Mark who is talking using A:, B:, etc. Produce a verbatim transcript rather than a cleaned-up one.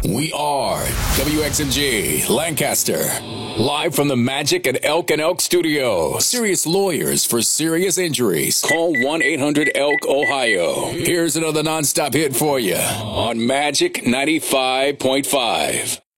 A: We are W X M G Lancaster. Live from the Magic at Elk and Elk Studio. Serious lawyers for serious injuries. Call one eight hundred elk ohio. Here's another nonstop hit for you on Magic ninety-five point five.